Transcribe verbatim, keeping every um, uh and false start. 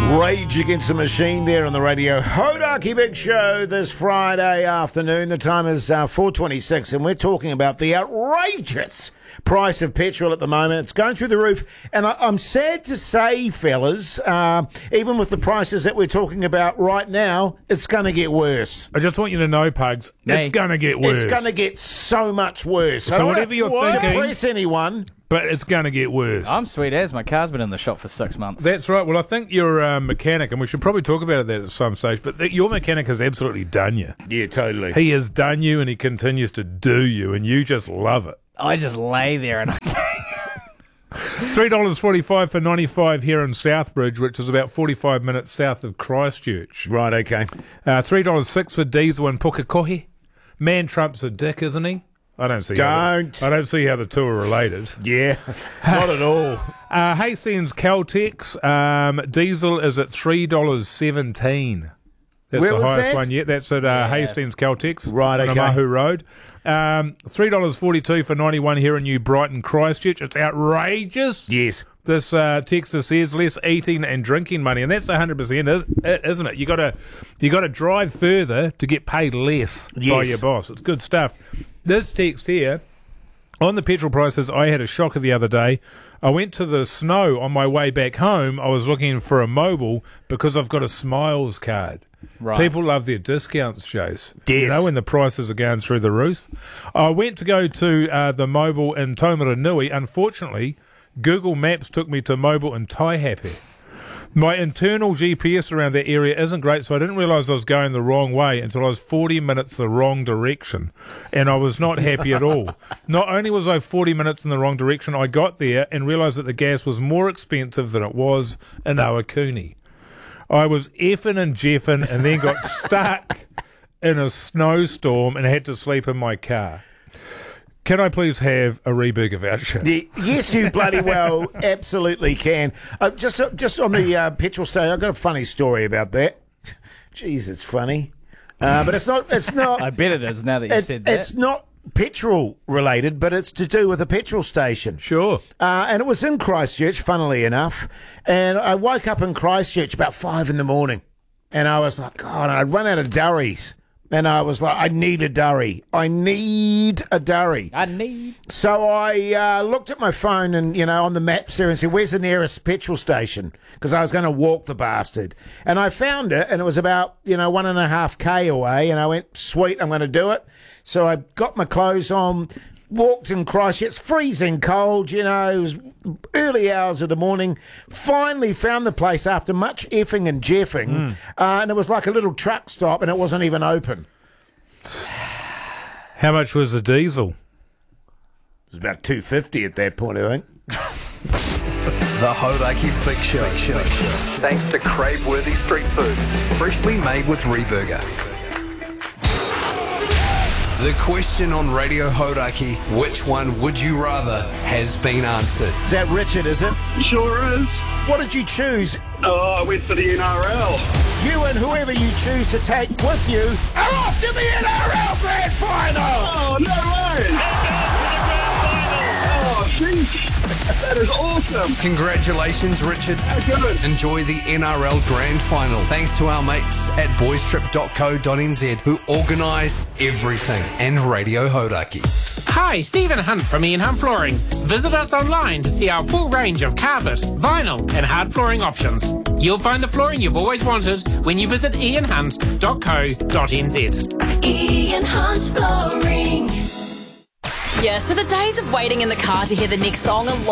Rage Against the Machine there on the radio. Hodaki Big Show this Friday afternoon. The time is uh, four twenty-six and we're talking about the outrageous price of petrol at the moment. It's going through the roof. And I, I'm sad to say, fellas, uh, even with the prices that we're talking about right now, it's going to get worse. I just want you to know, Pugs, Me. it's going to get worse. It's going to get so much worse. So I don't whatever you're want to thinking- depress anyone. But it's going to get worse. I'm sweet as. My car's been in the shop for six months. That's right. Well, I think your uh, mechanic, and we should probably talk about that at some stage, but th- your mechanic has absolutely done you. Yeah, totally. He has done you and he continues to do you, and you just love it. I just lay there and I three dollars forty-five for ninety-five here in Southbridge, which is about forty-five minutes south of Christchurch. Right, okay. Uh, three dollars six for diesel in Pukekohe. Man, Trump's a dick, isn't he? I don't see. Don't. How the, I don't see how the two are related. Yeah, not at all. Uh, Hastings Caltex um, diesel is at three dollars seventeen. That's Where the was highest that? one yet. That's at uh, Yeah. Hastings Caltex, Right, on okay. Oahu Road. Um, three dollars forty-two for ninety-one here in New Brighton, Christchurch. It's outrageous. Yes. This uh, Texas says less eating and drinking money, and that's one hundred percent, isn't it? You got to you got to drive further to get paid less by Yes. your boss. It's good stuff. This text here, on the petrol prices, I had a shocker the other day. I went to the snow on my way back home. I was looking for a mobile because I've got a Smiles card. Right. People love their discounts, Chase. You Yes. know, when the prices are going through the roof. I went to go to uh, the mobile in Taumarunui. Unfortunately, Google Maps took me to mobile in Taihape. My internal G P S around that area isn't great, so I didn't realise I was going the wrong way until I was forty minutes the wrong direction, and I was not happy at all. Not only was I forty minutes in the wrong direction, I got there and realised that the gas was more expensive than it was in Awakuni. I was effing and jeffing and then got stuck in a snowstorm and had to sleep in my car. Can I please have a Reburger voucher? The, yes, you bloody well absolutely can. Uh, just uh, just on the uh, petrol station, I've got a funny story about that. Jeez, it's funny. Uh, but it's not, it's not, I bet it is now that you've it, said that. it's not petrol related, but it's to do with a petrol station. Sure. Uh, and it was in Christchurch, funnily enough. And I woke up in Christchurch about five in the morning. And I was like, God, and I'd run out of durries. And I was like, I need a durry. I need a durry. I need. So I uh, looked at my phone and, you know, on the maps there and said, where's the nearest petrol station? Because I was going to walk the bastard. And I found it, and it was about, you know, one and a half K away. And I went, sweet, I'm going to do it. So I got my clothes on, walked in Christchurch. It's freezing cold, you know, it was early hours of the morning. Finally found the place after much effing and jeffing. Mm. Uh, and it was like a little truck stop, and it wasn't even open. How much was the diesel? It was about two fifty at that point, I think. The Hodaki Big Show. Show. Thanks to crave-worthy street food, freshly made with Reburger. The question on Radio Hodaki, which one would you rather, has been answered. Is that Richard, is it? Sure is. What did you choose? Oh, I went for the N R L. You and whoever you choose to take with you are off to the N R L Grand Final! Oh, no way! Oh, sheesh. That is awesome. Congratulations, Richard. How good. Enjoy the N R L Grand Final. Thanks to our mates at boystrip dot co dot n z who organise everything, and Radio Hodaki. Hi, Stephen Hunt from Ian Hunt Flooring. Visit us online to see our full range of carpet, vinyl and hard flooring options. You'll find the flooring you've always wanted when you visit ian hunt dot co dot n z. Ian Hunt Flooring. Yeah, so the days of waiting in the car to hear the next song are